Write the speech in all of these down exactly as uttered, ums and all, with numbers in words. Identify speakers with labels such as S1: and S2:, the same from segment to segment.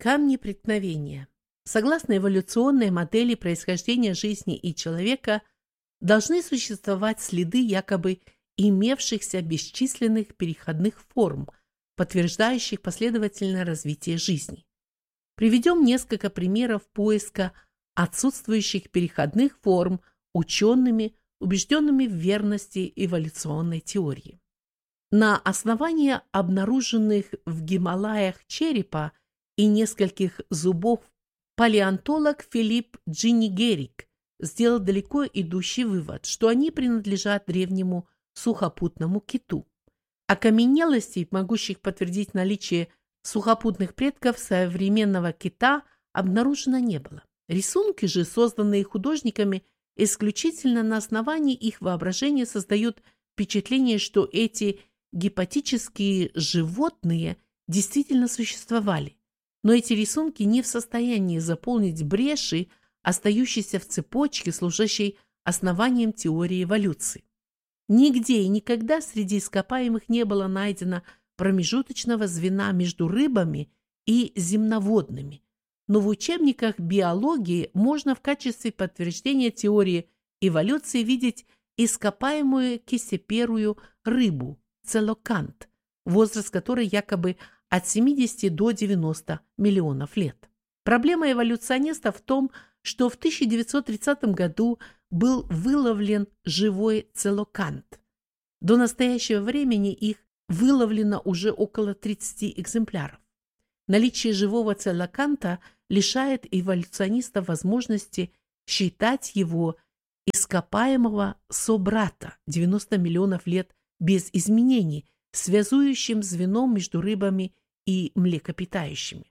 S1: Камни преткновения. Согласно эволюционной модели происхождения жизни и человека, должны существовать следы якобы имевшихся бесчисленных переходных форм, подтверждающих последовательное развитие жизни. Приведем несколько примеров поиска отсутствующих переходных форм учеными, убежденными в верности эволюционной теории. На основании обнаруженных в Гималаях черепа и нескольких зубов палеонтолог Филипп Джинни-Герик сделал далеко идущий вывод, что они принадлежат древнему сухопутному киту. Окаменелостей, могущих подтвердить наличие сухопутных предков современного кита, обнаружено не было. Рисунки же, созданные художниками исключительно на основании их воображения, создают впечатление, что эти гипотетические животные действительно существовали. Но эти рисунки не в состоянии заполнить бреши, остающиеся в цепочке, служащей основанием теории эволюции. Нигде и никогда среди ископаемых не было найдено промежуточного звена между рыбами и земноводными. Но в учебниках биологии можно в качестве подтверждения теории эволюции видеть ископаемую кисеперую рыбу целокант, возраст которой якобы от семидесяти до девяноста миллионов лет. Проблема эволюционистов в том, что в тысяча девятьсот тридцатом году был выловлен живой целокант. До настоящего времени их выловлено уже около тридцати экземпляров. Наличие живого целоканта лишает эволюционистов возможности считать его ископаемого собрата девяносто миллионов лет без изменений, связующим звеном между рыбами и млекопитающими.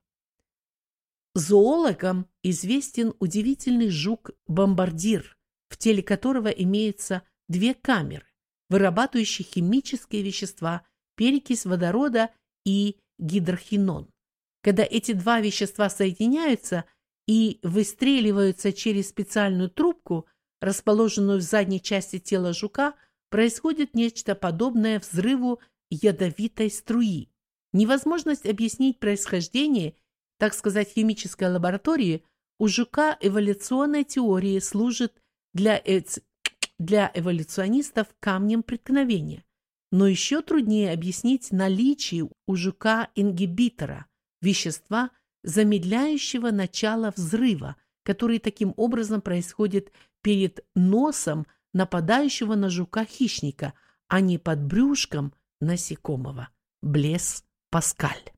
S1: Зоологам известен удивительный жук-бомбардир, в теле которого имеются две камеры, вырабатывающие химические вещества, перекись водорода и гидрохинон. Когда эти два вещества соединяются и выстреливаются через специальную трубку, расположенную в задней части тела жука, происходит нечто подобное взрыву ядовитой струи. Невозможность объяснить происхождение, так сказать, химической лаборатории у жука эволюционной теории служит для, эц... для эволюционистов камнем преткновения. Но еще труднее объяснить наличие у жука ингибитора, вещества, замедляющего начало взрыва, который таким образом происходит перед носом нападающего на жука хищника, а не под брюшком насекомого. Блес Паскаль.